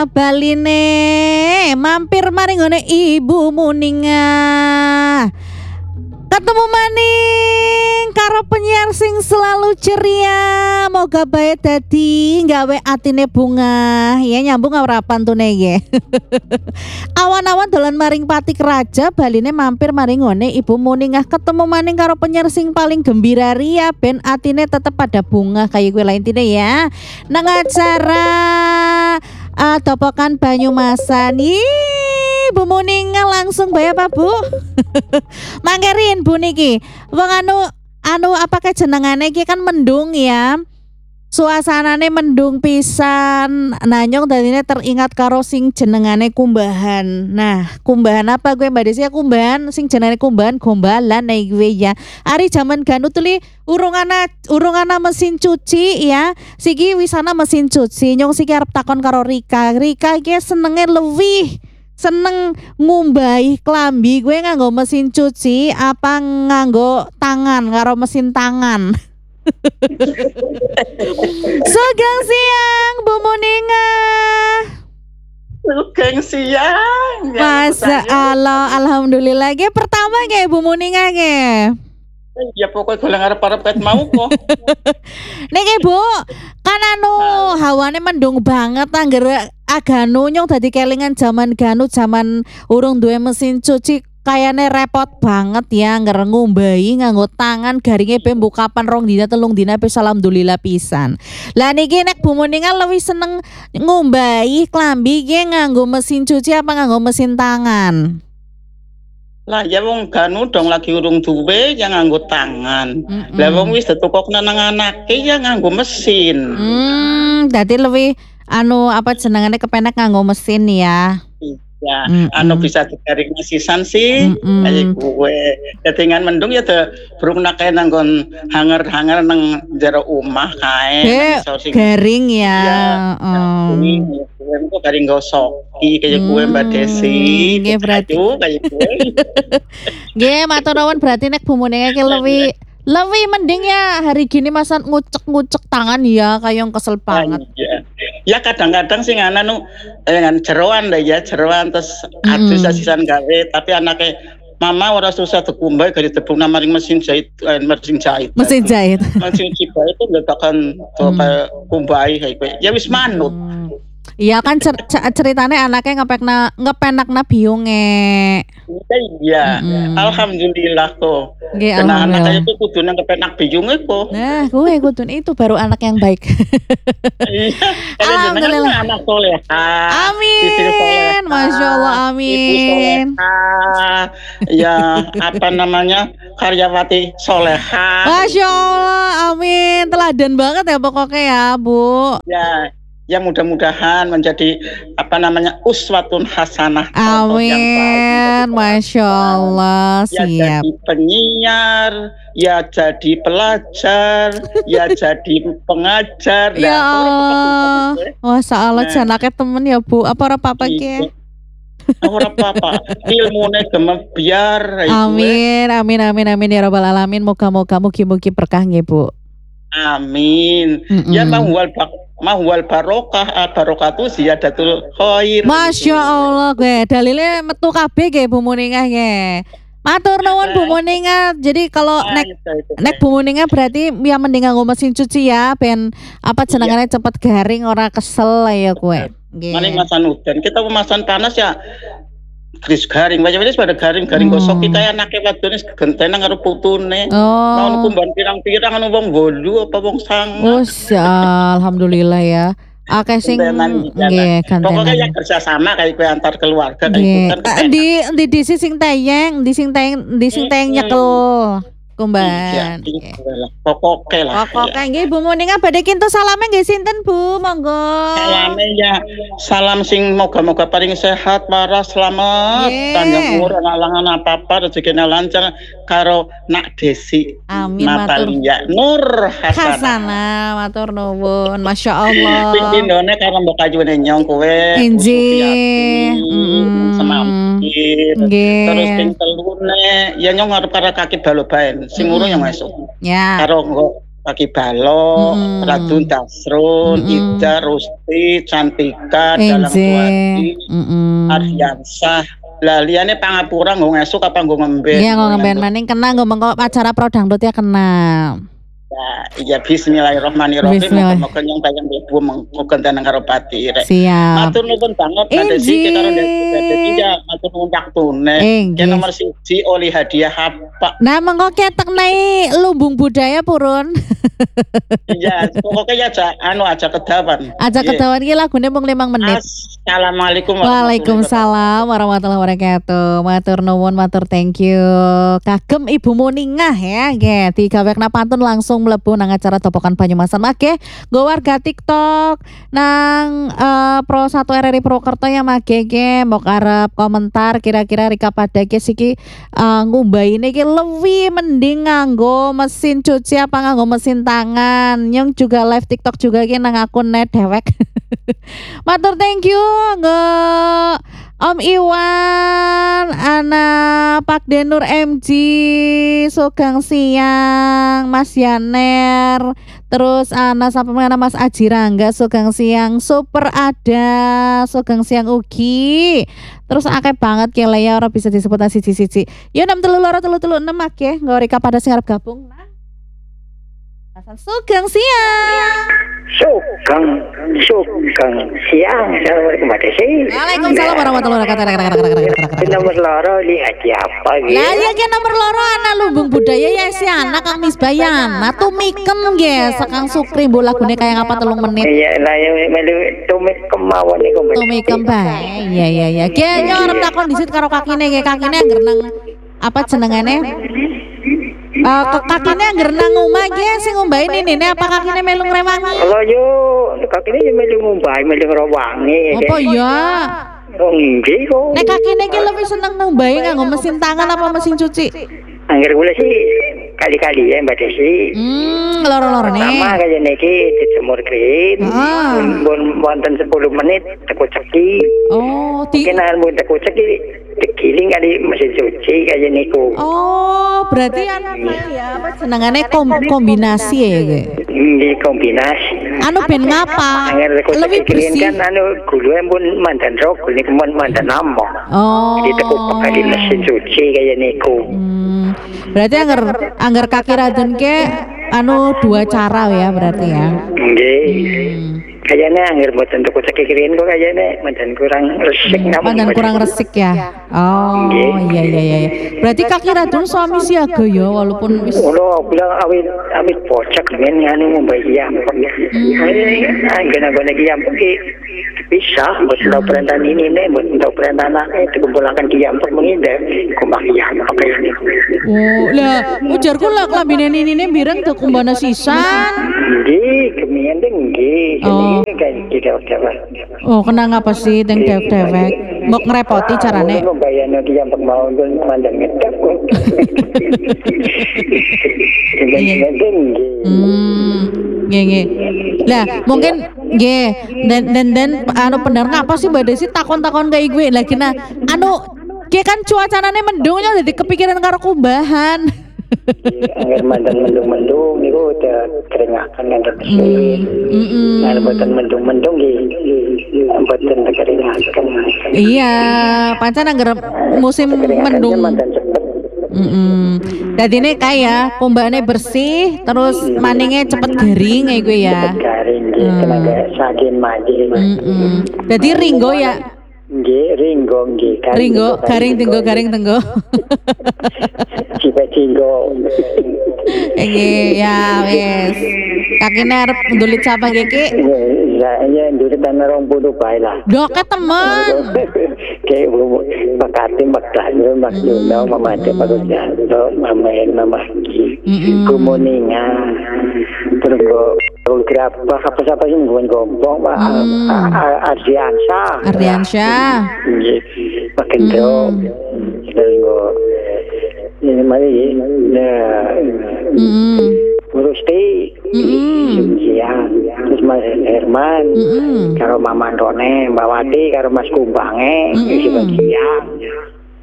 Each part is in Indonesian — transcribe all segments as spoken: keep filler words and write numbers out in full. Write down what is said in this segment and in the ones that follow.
baline mampir maring ngene Ibu Muninga. Ketemu maning karo penyiar sing selalu ceria, moga bae dadi gawe atine bunga. Ya nyambung ora pantune nggih. Awan-awan dolan maring Patik Raja, baline mampir maring ngene Ibu Muningah, ketemu maning karo penyiar sing paling gembira ria ben atine tetep pada bunga kayak gue lain intine ya. Nang acara uh, Topokan Banyumasan. Ih, Bu Muninga langsung bae apa Bu? Mangkerin Bu niki. Wong anu anu apa ke jenengane iki kan mendung ya. Suasanane mendung pisan. Nanyong dadine teringat karo sing jenengane Kumbahan. Nah, Kumbahan apa gue Mbak Desi? Kumbahan sing jenengane Kumbahan Gombalan nek gue ya. Ari jaman Ganu tuli urung ana urung ana mesin cuci ya. Siki wisana mesin cuci. Nyong siki arep takon karo Rika. Rika iki senenge luwih seneng ngumbahi klambi gue nganggo mesin cuci apa nganggo tangan karo mesin tangan. Sugeng siang Bu Muninga. Sugeng siang. Masa Allah, alhamdulillah. Ge pertama ge Bu Muninga ge. Ya pokoknya goleng arep-arep mau kok. Niki Bu, kan anu hawane mendung banget anggere aganu nyong dadi kelingan zaman Ganu zaman urung duwe mesin cuci. Kayane repot banget ya ngger ngumbahi nganggo tangan garinge pe mbok kapan rong dina telung dina pe alhamdulillah pisan. Lah niki nek Bu Muninga luwih seneng ngumbahi klambi ge nganggo mesin cuci apa nganggo mesin tangan? Lah ya wong Ganu dong lagi urung duwe yang nganggo tangan. Mm-mm. Lah wong wis ditukokna nang anake ya nganggo mesin. Hmm, dadi luwih anu apa jenengane kepenak nganggo mesin ya. Ya, mm-mm. anu bisa digaring sisan sih, kayak gue. Ketinggan mendung ya tuh burung nak kayak nanggon hanger-hanger nang jero omah kae. Garing ya. Ya, oh. Ini gue itu garing gosoki kayak gue Mbak Desi. Nggih berarti kayak gue. Nggih matur nuwun berarti nek Bu Muninga ki luwih lebih mending ya hari gini masa ngucek-ngucek tangan ya kayak kesel banget. Ya, ya kadang-kadang sih ngana nu dengan jeroan deh ya jeroan terus mm. adus sisan gawe tapi anaknya mama ora susah dikumbai gari tepung maring mesin jahit eh, mesin jahit. Mesin jahit. Mesin jahit itu nggak akan mm. kayak kumbai kayak ya wis manut. Mm. Iya kan cer ceritanya anaknya ngepekna ngepenakna biunge. Iya, mm-hmm. Alhamdulillah kok. Karena anaknya itu kudu nang kepenak biunge kok. Nah, gue kudu itu baru anak yang baik. Iya. Alhamdulillah. Anak soleha. Amin. Masya Allah, amin. Ya, apa namanya karyawati soleha. Masya Allah, amin. Teladan banget ya pokoknya ya Bu. Ya. Ya mudah-mudahan menjadi apa namanya uswatun hasanah. Amin, masya Allah. Ya siap. Jadi penyiar, ya jadi pelajar, ya jadi pengajar. Ya Allah, masya Allah, janaknya temen ya Bu. Apa ora apa-apa ke? Ora apa-apa. Ilmune gemebiar. Amin, amin, amin, amin ya robbal alamin. Moga-moga mugi-mugi berkah nggih Bu. Amin. Mm-mm. Ya mahwal mahwal barokah barokatu ziyadatul khair. Masya Allah gue dalilnya metu kabeh ge Bu Muninga ge. Matur nuwun Bu Muninga. Jadi kalau nek nek Bu Muninga berarti ya mending nganggo mesin cuci ya ben apa jenengane cepet garing ora kesel ya gue. Nggih. Mane masan udan kita pemasan panas ya Kris garing, macam-macam pada garing-garing oh. Gosok kita anaknya wadone gentena karo putune. Oh. Mau kumban pirang-pirang anu wong bolu apa wong sang. Oh, alhamdulillah ya. Akeh sing nggih gantenan. Pokoknya ya kerja sama kayak kowe antar keluarga kayak gitu kan. Di di di sing tayeng, di sing tayeng, di sing tayeng nyekel kumban. Pokoknya lah. Pokoknya nggih Bu Muninga badhe kintu salame nggih sinten Bu? Monggo. Salame ya salam sing moga-moga paling sehat waras selamat panjang umur alangan apa-apa rezekine lancar karo Nak Desi. Amin matur. Natalia Nur Hasanah. Hasanah matur nuwun. Masya Allah. Ping dindone karo mbok kajune nyong kowe. Injih. Semampir. Terus ping telune ya nyong arep karo kaki balo baen. Sing urung yang masuk. Ya. Karo nggo Pagi Balok, Mm-mm. Radun Dasrun, Mm-mm. Ida, Rusti, Cantika, Dalang Enje. Suwadi, Mm-mm. Ardiansah. Lah liyane pangapura nggo ngesuk apa nggo ngemben. Iya nggo ngemben maning kena nggo mengko acara pro dangdut ya kena. Ya, iya bismillahirrahmanirrahim. Bismillah. Moga-moga nyong tayang ibu muga tenan karo pati rek. Siap. Matur nuwun banget Mbak Desi Inji. karo Desi ya matur nuwun waktune. Inggih. Yang nomor siji oleh hadiah apa? Nah mengko ketek nai lumbung budaya purun. Iya, pokoknya ya aja anu aja kedawan. Aja kedawan iki lagune mung limang menit. Assalamualaikum Waalaikumsalam warahmatullahi wabarakatuh. Matur nuwun, matur thank you. Kagem Ibu Muningah ya, nggih. Digawekna pantun langsung mlebu nang acara Topokan Banyumasan mage. Nggo warga TikTok nang uh, Pro satu R R I Purwokerto yang mage ge mbok arep komentar kira-kira Rika Padake iki uh, ngumbaine iki luwih mending nganggo mesin cuci apa nganggo mesin tangan. Nyong juga live TikTok juga ki nang akun net dewek. Matur thank you nggo Om Iwan, Ana Pak Denur M G, Sugeng Siang, Mas Yaner, terus Ana sampai mana Mas Aji Rangga, Sugeng Siang, Super ada, Sugeng Siang Ugi, terus akeh banget kele ya orang bisa disebut siji-siji. Yo enam telu loro telu telu enam akeh, nggak Rika pada sing arep gabung. Nah. Sugeng Siang. Sugeng, Sugeng Siang. Assalamualaikum Mbak Desi. Waalaikumsalam warahmatullahi wabarakatuh. Nomor loro lihat siapa gitu. Lah ya ki nomor loro anak lumbung budaya ya si anak Kang Misbayana tumikem nggih Sekang Sukri mbok lagune kaya ngapa telung menit. Iya lah ya melu tumik kemawon niku Mbak. Tumikem bae. Iya iya iya. Ki nyo arep takon disit karo kakine nggih kakine angger nang apa jenengane? Uh, kakine angger nang omah ki sing ngombahi nene apa kakine melu ngrewangi? Kalau yo kakine yo melu ngombahi melu ngrewangi. Apa ya? Oh nggih kok. Nek kakine ki lebih seneng ngombahi nganggo mesin tangan apa mesin cuci? Angger kula sih kali-kali ya Mbak Desi. Hmm, loro-loro nih. Sama kaya niki dijemur krim. Ah. Mun wonten sepuluh menit teko ceki. Oh, di Kenal mun teko ceki digiling kali mesin cuci kaya niku. Oh, berarti anu ya apa jenengane kom kombinasi ya gue. Ini kombinasi. Anu ben ngapa? Angger teko Lebih ceki bersih. kan anu gulune pun mandan rokul niku mun mandan ammo. Oh. Jadi teko kali mesin cuci kaya niku. Hmm, berarti angger angger kaki radun ke anu dua cara ya berarti ya. Nggih. Hmm. Kayaknya angger mboten teko ceki kirian kok kayaknya mandan kurang resik namun. Mandan kurang resik ya. Oh, iya iya iya. Berarti kaki radun suami siaga ya walaupun wis Ulo bilang awit awit pocak men anu mbak iya. Angger nang lagi yang pergi bisa buat tahu perintah ini nih buat tahu perintah anaknya itu kumpulkan dia untuk menghindar kumbang iya apa ini. Oh, lah ujarku lah klambine nini bireng teu kumbana sisan. Nggih, kemian deh nggih. Oh. Ini kan tidak dapat. Oh, kena ngapa sih teng dewek-dewek? Mbok ngerepoti carane. Membayarnya dia untuk mau mandang ngedap. Iya. Hmm, nggih nggih. Lah, mungkin nggih dan dan dan anu bener ngapa sih Mbak Desi takon-takon kayak gue lagi nah anu ki kan cuacanane mendung ya jadi kepikiran karo kumbahan. Angger mandan mendung-mendung niku udah keringakan kan bersih. Mm-mm. Nah, mboten mendung-mendung nggih. Mboten keringakan. Iya, pancen angger musim mendung. Mandan cepet. Mm-mm. Dadi ini kayak kumbane bersih terus maningnya cepet garing kayak gue ya. Garing nggih, tenaga sakin maju. Mm-mm. Dadi ringgo ya. Nggih, ringgo nggih. Ringgo, garing tenggo, garing tenggo. Cipe tinggo. Nggih, ya wis. Kakine arep ndulit sapa nggih Ki? Ya, ya ndure tanah rong puluh bae lah. Doke temen. Kayak makati makanya makluno mamate bagus janto mamain mamaki. Kumuninga. Terus berapa apa siapa sih ngomong gombong Pak Ardiansyah. Ardiansyah. Nggih. Makin do. Terus ini mari nah Heeh. Rusti. Iya. Terus Mas Herman. Karo Mama Rone, Mbak Wati karo Mas Kumbange isi bagian.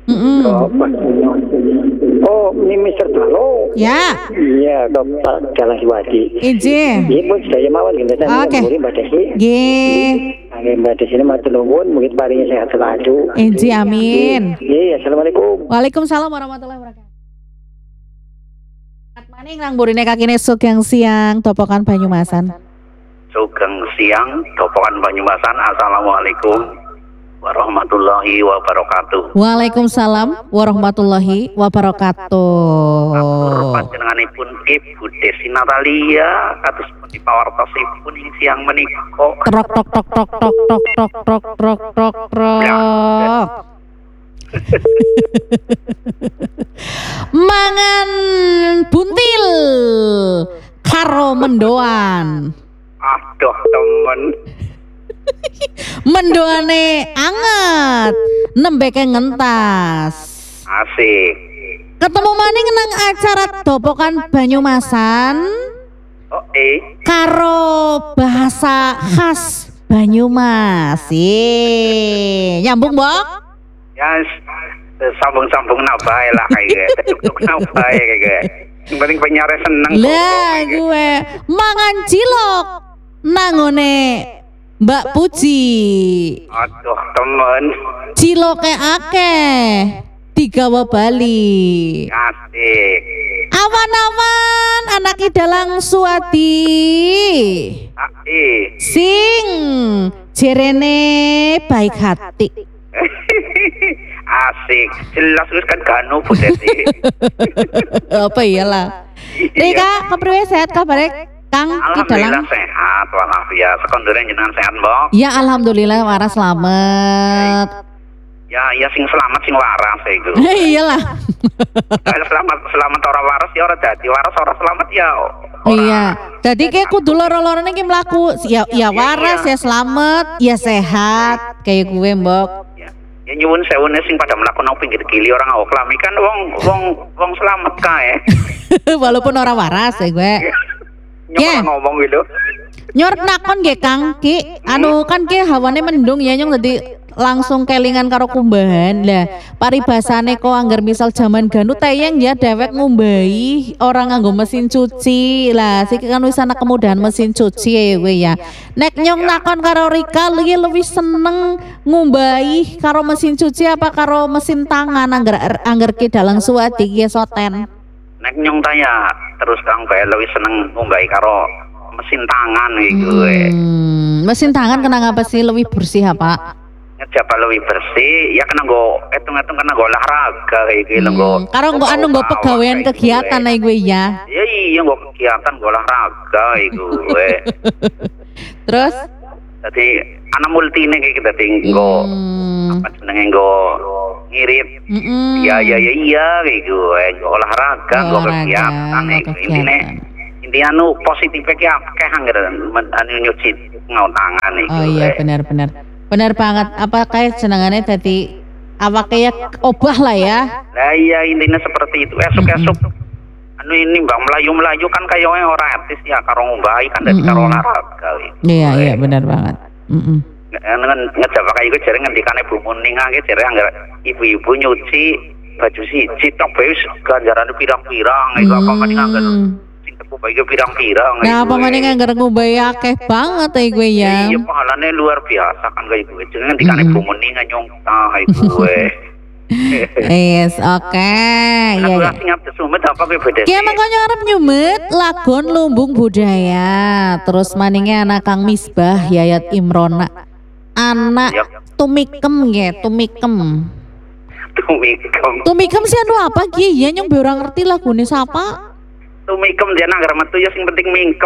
Mm-mm. Oh, oh, ini mister Balo. Ya, Iya, ke Pak Jalan Siwadi. izin. Iya, Bu, saya mawon gitu. Oke. Mbak Desi. Nggih. Oke, Mbak Desi ini matur nuwun, mungkin paringnya sehat selalu. Izin, amin. Iya, assalamualaikum. Waalaikumsalam warahmatullahi wabarakatuh. Selamat maning nang burine kakine sugeng siang topokan Banyumasan. Sugeng siang, Topokan Banyumasan. Assalamualaikum warahmatullahi wabarakatuh. Waalaikumsalam warahmatullahi wabarakatuh. Atur panjenenganipun Ibu Desi Natalia kados pundi pawartosipun ing siang menika. Trok trok trok trok trok trok trok trok trok trok trok. Mangan buntil karo mendoan. Aduh temen, Mendoane anget, nembeke ngentas. asik. Ketemu maning nang acara Topokan Banyumasan Oh eh, karo bahasa khas Banyumas. Ye, nyambung, Mbok? ya sambung-sambung nabae lah kayak gitu. Tuk nabae kayak gitu. Yang penting penyiarnya seneng. Lah gue mangan cilok nangone Mbak Puji. Aduh temen, Ciloke akeh digawa Bali. asik. Awan-awan anak idalang Suwadi. Ah, eh. Sing jerene baik hati. Asik, jelas wis kan ganu Bu Desi. Apa iyalah. Rika, kepriwe sehat kabare Kang Alhamdulillah Idalang? sehat walafiat. Sekondure jenengan sehat, Mbok. Ya alhamdulillah waras selamat. Ya, ya sing selamat sing waras iku. Iyalah. Kalau selamat selamat ora waras ya ora dadi waras, ora selamat ya. ora. Iya. Jadi kayak kudu loro-lorone ki mlaku ya ya waras ya selamat ya sehat kayak gue Mbok. Ya, ya nyuwun sewune sing pada mlaku nang pinggir kili orang ngawak lami kan wong wong wong selamat kae. Walaupun orang waras ya gue. Nyok Ya. ngomong gitu. Nyor nakon nggih Kang Ki, anu kan ki hawane mendung ya nyong dadi langsung kelingan karo kumbahan. Lah, paribasane kok anggar misal zaman ganu tayang ya dewek ngumbahi orang nganggo mesin cuci. Lah, siki kan wis ana kemudahan mesin cuci ya kowe ya. Nek nyong nakon karo Rika luwih luwih seneng ngumbahi karo mesin cuci apa karo mesin tangan anggar anggar ki dalang Suwadi ki soten. Nek nyong tanya terus Kang Bae lebih seneng ngumbahi karo mesin tangan iku. Hmm, mesin tangan kena apa sih lebih bersih apa? Ngejaba lebih bersih, ya kena go etung-etung kena go olahraga iki lho go. Hmm, karo nggo anu nggo pegawean kegiatan ae gue ya. Ya iya go kegiatan go olahraga iku gue. Terus Dadi ana multine iki dadi nggo hmm, apa jenenge nggo ngirit. mm-mm. Ya ya ya iya iku nggo olahraga nggo Olahraga, kegiatan nggo iku intine. kegiatan. Intinya anu positifnya ki akeh anggar anu nyuci ngaut tangan iku. Oh iya benar-benar. Benar banget. Apa kayak senangannya tadi awake ya obah lah ya. Nah iya intinya seperti itu. Esok-esok anu ini Mbak melayu-melayu kan kayaknya orang artis ya karo ngumbahi kan dari karo olahraga. Iya iya benar banget. Mm-mm. Ngan ngejaba kayak iku jare ngendikane Bu Muning akeh jare anggar ibu-ibu nyuci baju siji tok bae ganjarane pirang-pirang iku apa maning anggar sing tepu bae pirang-pirang. Nah apa maning anggar ngumbahi akeh banget ae gue ya. Iya pahalane luar biasa kan kayak iku. Jare ngendikane Bu Muning nyongtah iku gue. Yes, oke. Iya Aku ya. asing apa sumet apa kowe beda. Ki makanya arep nyumet lagon lumbung budaya. Terus maningnya anak Kang Misbah Yayat Imrona. Anak Ya. Tumikem ya, Tumikem. Tumikem. Tumikem sih anu apa ki? Ya nyong be ora ngerti lagune sapa. Tumikem dia nanggar metu ya sing penting mingkem.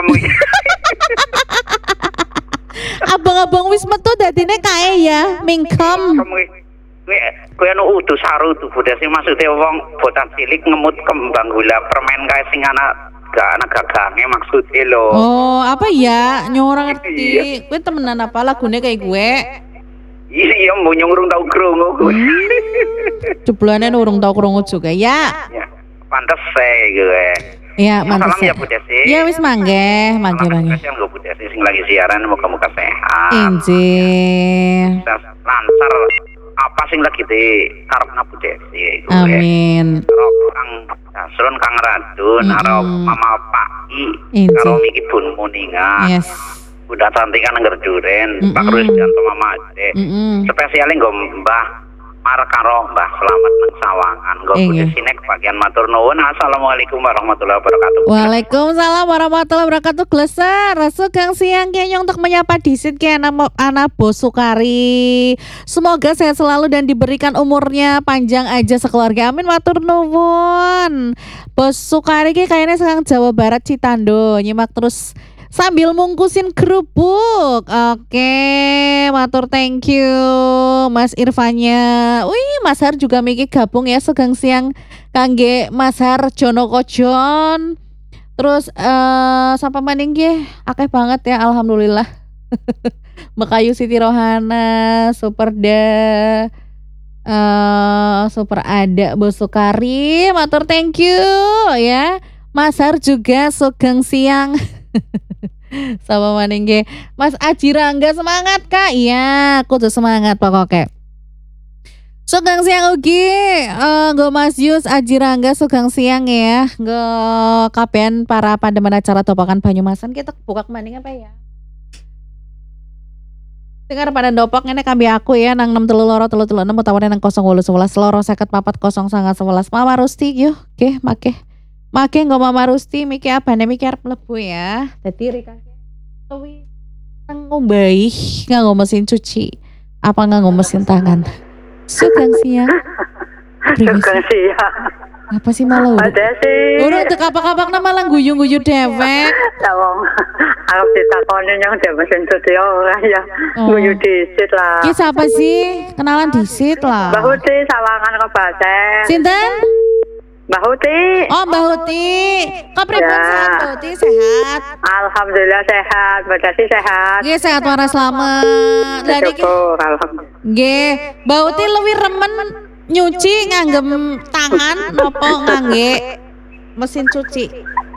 Abang-abang wis metu dadine kae ya, mingkem. Kamu kowe kowe anu udu saru tuh budaya sing maksude wong botan cilik ngemut kembang gula permen kae sing ana gak ana gagange maksude lho. Oh, apa ya? Nyong ora ngerti. Kowe temenan apa lagune kayak gue? Iya mau nyurung tau krungu kowe. Jeblane urung tau krungu juga ya. Ya, pantes saya gue. Ya, mantap. Salam ya Bu Desi. Ya wis manggeh, manggeh manggeh. Yang Bu Desi sing lagi siaran muka-muka sehat. Injil. Sukses, lancar apa sing lagi di karepna Bu Desi iku. Amin. Karo Kang Dasron, Kang Radun, karo Mama Pak I, Inci. karo Miki Bun Muninga. Yes. Udah cantikan nengger duren, Mm-mm. Pak Rusdianto Mama Ade. Mm-mm. Spesialnya nggo Mbah Mar karo Mbah Slamet nang Sawangan. Nggo Bu Iya. Desi nek bagian matur nuwun. Assalamualaikum warahmatullahi wabarakatuh. Waalaikumsalam warahmatullahi wabarakatuh. Glesar, Sugeng siang kayaknya untuk menyapa disit ke anak anak Bos Sukari. Semoga sehat selalu dan diberikan umurnya panjang aja sekeluarga. Amin, matur nuwun. Bos Sukari ki kayaknya sekarang Jawa Barat Citando. Nyimak terus sambil mungkusin kerupuk. Oke, matur thank you Mas Irfannya. Wih, Mas Har juga mikir gabung ya Sugeng siang kangge Mas Har Jono Kojon. Terus eh sampai maning nggih akeh banget ya alhamdulillah. Mekayu Siti Rohana, Superda, eh Super Ada, Bos Sukari, matur thank you ya. Mas Har juga Sugeng siang. Sama maning nggih. Mas Aji Rangga semangat Kak. Iya, kudu semangat pokoknya. Sugeng siang ugi uh, nggo Mas Yus Aji Rangga sugeng siang ya. Nggo kabeh para pandemen acara Topokan Banyumasan kita buka kemaning apa ya? Dengar pada dopok ngene kambi aku ya nang enam telu loro telu telu enam utawane nang nol wolu sebelas loro seket papat nol sangat sebelas. Mama Rusti yuk, oke make. Make nggo Mama Rusti miki abane miki arep mlebu ya. Dadi Rika kuwi nang ngombai nganggo mesin cuci. Apa nganggo mesin tangan? Sugeng siang. Sugeng siang. Apa sih malah udah? Ada sih. Udah untuk kapak-kapak nama malah guyu-guyu dewek. Tawong. Aku ditakoni yang dia mesin cuci ora ya. Oh. Guyu disit lah. Ki siapa sih? Kenalan disit lah. Mbah Huti Sawangan Kebaten. Sinten? Mbah Huti. Oh, Mbak Huti. Kepripun Ya. sehat Mbak Huti? Sehat. Alhamdulillah sehat. Mbak Desi sehat. Nggih sehat waras selamat. Lah niki Syukur alhamdulillah. nggih, Mbak Huti luwih remen nyuci nganggem tangan nopo ngangge mesin cuci.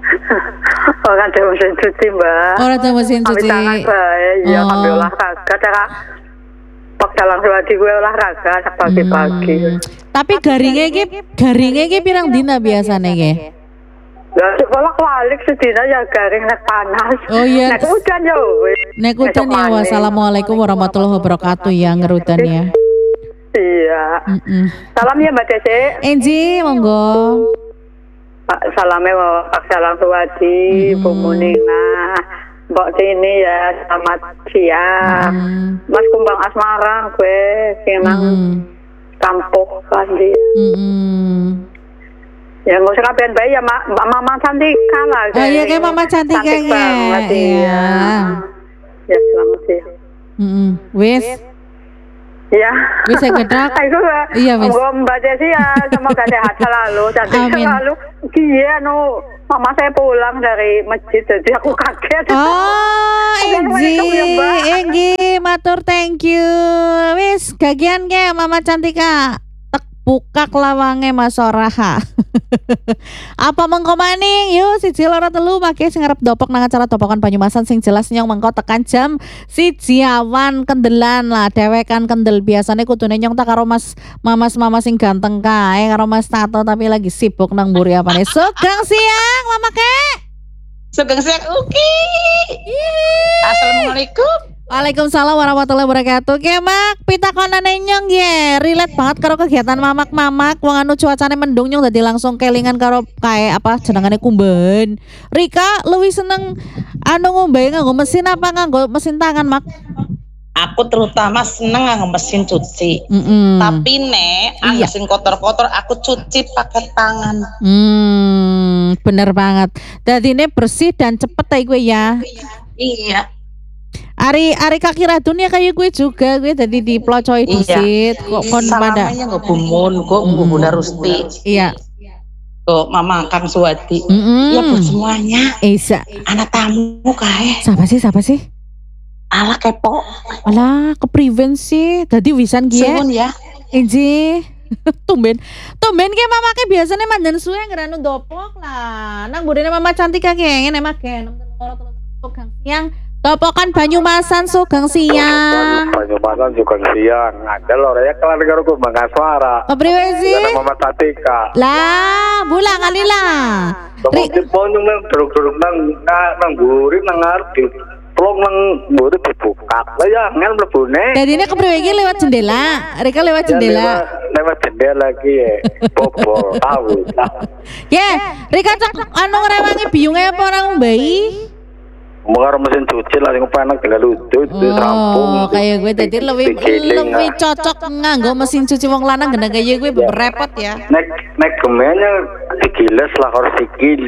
Orang ada mesin cuci mbak. Ora ada mesin Ambil cuci. tangan bae. Iya Oh. ambil olahraga. Cara pak jalan suwadi gue olahraga pagi-pagi. Hmm. Tapi garingnya iki garingnya iki pirang dina biasane nggih? Lah sekolah balik sedina ya garing nek panas. Oh iya. Nek hujan ya wis. Nek udan ya. Wassalamualaikum warahmatullahi wabarakatuh ya ngerudan ya. Iya. Mm-mm. Salam ya Mbak Desi. Enji monggo. Pak salamnya Pak Salam Suwadi, Mm-mm. Bu Munina, Mbak Tini ya selamat siang. Mm. Mas Kumbang Asmara gue sing nang Mm. kampung Kandi. Mm-mm. Ya nggak usah kabarin bayi ya Ma- Mbak Mama Cantika lah. Oh iya kayak Mama Cantika Cantik ya. banget, Iya. Ya selamat siang. Mm-mm. Wis, Ya. wis saya gedak. Aku Iya, wis. Moga Mbak Desi ya semoga sehat selalu, cantik Amin. selalu. Iya, no, mama saya pulang dari masjid jadi aku kaget. Oh, Enji, Assalamualaikum ya, Mbak. Enji, matur thank you. Wis, gagian ke Mama Cantika. Tek bukak lawange Mas Soraha. Apa mengko maning? Yuk siji loro telu make sing arep dopok nang acara Topokan Banyumasan sing jelas nyong mengko tekan jam siji awan kendelan lah dewekan kendel biasane kudune nyong tak karo Mas Mamas-mamas sing ganteng kae karo Mas Tato tapi lagi sibuk nang mburi apane. Sugeng siang Mama Kek. Sugeng siang Uki. Assalamualaikum. Waalaikumsalam warahmatullahi wabarakatuh. Kemak pitakonane nyong ye, relate banget karo kegiatan mamak-mamak. Wong anu cuacane mendung nyong dadi langsung kelingan karo kae apa jenengane kumben. Rika luwih seneng anu ngombe nganggo mesin apa nganggo mesin tangan, Mak? Aku terutama seneng nganggo mesin cuci. Mm-mm. Tapi nek Iya. mesin kotor-kotor aku cuci pakai tangan. Hmm, bener banget. Dadi ini bersih dan cepet ya gue ya. Iya. Ari Ari kaki radun ya kayak gue juga gue tadi dipelocoi disit kok kon pada. Salamnya nggak bumun, kok Mm. Bunda Rusti, Iya. kok Mama Kang Suwadi. Mm-mm. Ya buat semuanya. Isa. Anak tamu kae. Siapa sih? Siapa sih? Ala kepo. Alah, kepriven sih. Tadi wisan gie. Suwun ya. Inji. Tumben. Tumben ke mama ke biasanya mandan suwe ngeranu dopok lah. Nang budene Mama Cantika ke ngene make. Tukang siang Topokan Banyumasan Sugeng siang. Banyumasan juga siang. Ngandel orangnya kelar karo kumbang asmara. Kepriwe sih? Karena Mama Tatika. Lah, bulang kali lah. Tolong diponyong nang duruk-duruk nang nang mburi nang ngarep. Tolong nang mburi dibuka. Lah ya ngel mlebune. Jadi ini kepriwe iki lewat jendela. Rika lewat jendela. Ya, lewat, lewat jendela lagi ya. Bobol tahu. Ya, Rika cek anu ngrewangi biyunge apa orang ngumbai? Mengar mesin cuci lah sing penak tinggal udut terus rampung. Oh, kayak gue tadi lebih lebih cocok nganggo mesin cuci wong lanang gendeng kayak gue repot ya. Nek nek gemenya digiles lah harus sikil.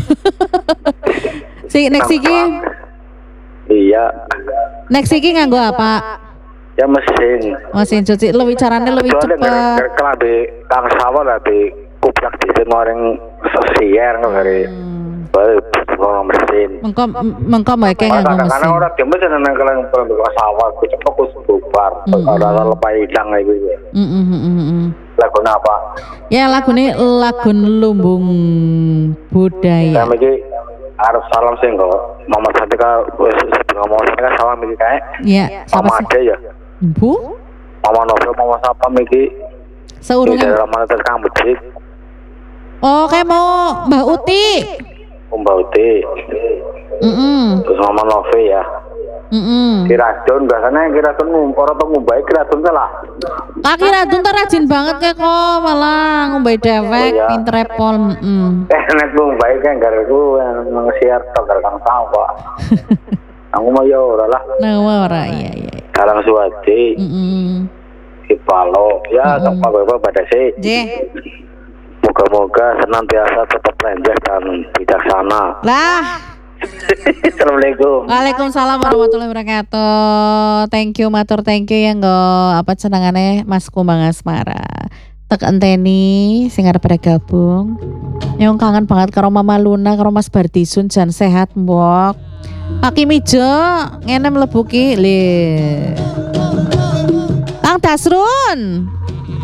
Si nek siki. Iya. Nek siki nganggo apa? Ya mesin. Mesin cuci lebih caranya lebih cepet. Kalau di kang sawah lah di kuplak di sini orang sosial ngari. Baru orang mesin. Mengko mengko mereka nganggo mesin. Karena orang dia mesin nang kalian orang sawah, aku cepet aku bubar. Kalau lepas hilang lagi. Heeh heeh. Lagu apa? Ya lagu ini lagu lumbung budaya. Kami ki harus salam sih kok. Mama Tatika ngomong saya salam iki kae. Iya, Mama ada ya. Bu? Mama Novel, Mama siapa iki? Seurungan. Di dalam mana terkang becik. Oh, kayak mau Mbak Uti. Mbak Uti. Mm-mm. Terus Mama Novel ya. Mm-mm. Kiradun biasanya kiradun ngumpor atau ngumbai kiradun lah. Kaki Radun tuh rajin banget kayak kok malah ngumbai dewek, Oh, iya. pinter pol. Mm. Eh nek ngumbai kan gara aku ngesiar tok gara kang sawah. Aku mau ya ora lah. Nah, ora iya iya. Karang Suwadi, Mm-mm. Kipalo, ya tempat bapak pada sih. J. Moga-moga senantiasa tetap lancar dan bijaksana. Lah. Assalamualaikum. Waalaikumsalam warahmatullahi wabarakatuh. Thank you matur thank you ya nggo apa senengane Mas Kumbang Asmara. Tek enteni sing arep pada gabung. Nyong kangen banget karo Mama Luna karo Mas Bardisun jan sehat mbok. Aki Mijo ngene mlebu ki le. Kang Dasrun.